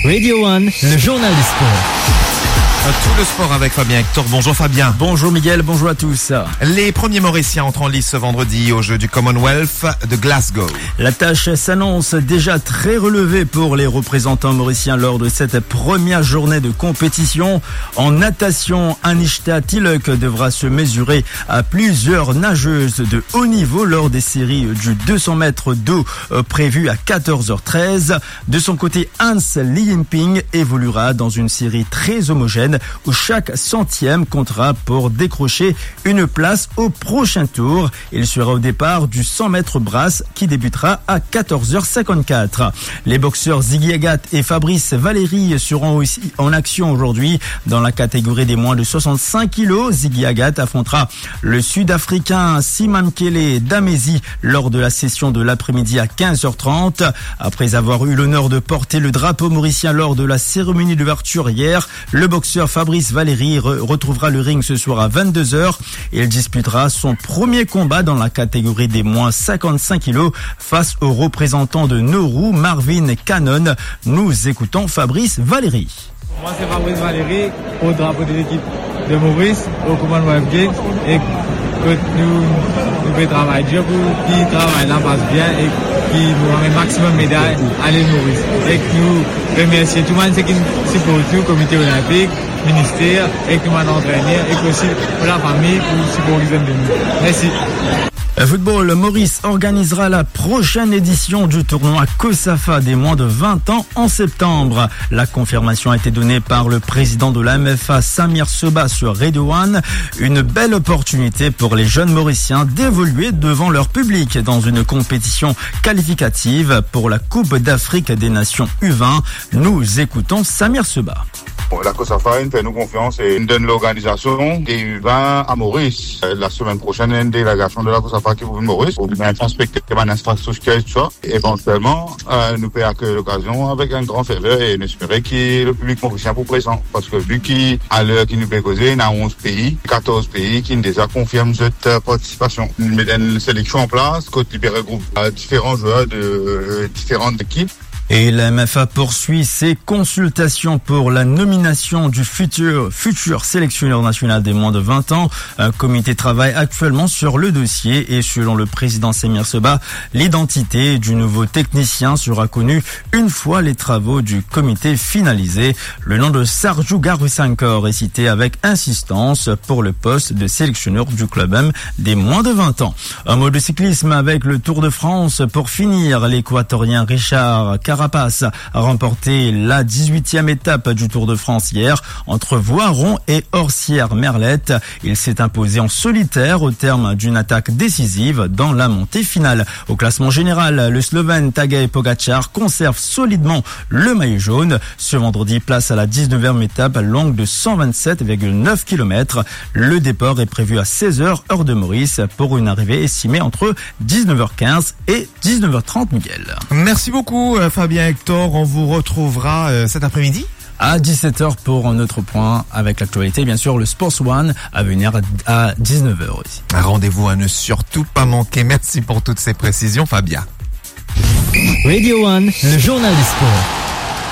Radio One, le journal des sports. Tout le sport avec Fabien Hector. Bonjour Fabien. Bonjour Miguel, bonjour à tous. Les premiers Mauriciens entrent en lice ce vendredi aux Jeux du Commonwealth de Glasgow. La tâche s'annonce déjà très relevée pour les représentants mauriciens lors de cette première journée de compétition. En natation, Anishta Tiluk devra se mesurer à plusieurs nageuses de haut niveau lors des séries du 200 mètres d'eau prévues à 14h13. De son côté, Hans Lienping évoluera dans une série très homogène où chaque centième comptera pour décrocher une place au prochain tour. Il sera au départ du 100 mètres brasse qui débutera à 14h54. Les boxeurs Ziggy Agat et Fabrice Valéry seront aussi en action aujourd'hui dans la catégorie des moins de 65 kilos. Ziggy Agat affrontera le Sud-Africain Simamkele Damezi lors de la session de l'après-midi à 15h30. Après avoir eu l'honneur de porter le drapeau mauricien lors de la cérémonie d'ouverture hier, le boxeur Fabrice Valéry retrouvera le ring ce soir à 22h et il disputera son premier combat dans la catégorie des moins 55 kilos face au représentant de Nauru, Marvin Cannon. Nous écoutons Fabrice Valéry. Moi c'est Fabrice Valéry, au drapeau de l'équipe de Maurice, au Commonwealth Games, et que nous faisons travail dur pour qu'ils travaillent là passe bien et qui nous ramène maximum de médailles à l'île Maurice. Et que nous remercions tout le monde qui supporte le comité olympique, ministère, et qui m'a entraîné, et aussi pour la famille, pour supporter de nous. Merci. Football, Maurice organisera la prochaine édition du tournoi COSAFA des moins de 20 ans en septembre. La confirmation a été donnée par le président de la MFA, Samir Seba, sur Radio One. Une belle opportunité pour les jeunes Mauriciens d'évoluer devant leur public dans une compétition qualificative pour la Coupe d'Afrique des Nations U20. Nous écoutons Samir Seba. La COSAFA fait nous confiance et nous donne l'organisation des U20 à Maurice. La semaine prochaine, une délégation de la COSAFA qui va Maurice pour bien inspecter une infrastructure et tout ça. Éventuellement, nous pouvons accueillir l'occasion avec un grand ferveur et espérer que le public mauricien pour présent. Parce que vu qu'à l'heure qui nous peut causer, il y a 11 pays, 14 pays qui déjà confirment cette participation. Nous mettons une sélection en place, qui regroupe différents joueurs de différentes équipes. Et la MFA poursuit ses consultations pour la nomination du futur sélectionneur national des moins de 20 ans. Un comité travaille actuellement sur le dossier et selon le président Samir Seba, l'identité du nouveau technicien sera connue une fois les travaux du comité finalisés. Le nom de Sarju Garusankor est cité avec insistance pour le poste de sélectionneur du club M des moins de 20 ans. Un mot de cyclisme avec le Tour de France pour finir. L'équatorien Richard Carapace a remporté la 18e étape du Tour de France hier entre Voiron et Orsières-Merlette. Il s'est imposé en solitaire au terme d'une attaque décisive dans la montée finale. Au classement général, le Slovène Tadej Pogačar conserve solidement le maillot jaune. Ce vendredi, place à la 19e étape longue de 127,9 km. Le départ est prévu à 16h heure de Maurice pour une arrivée estimée entre 19h15 et 19h30, Miguel. Merci beaucoup Fabien Hector, on vous retrouvera cet après-midi à 17h pour un autre point avec l'actualité, bien sûr le Sports One à venir à 19h aussi. Un rendez-vous à ne surtout pas manquer. Merci pour toutes ces précisions Fabien. Radio One, le journal des sports.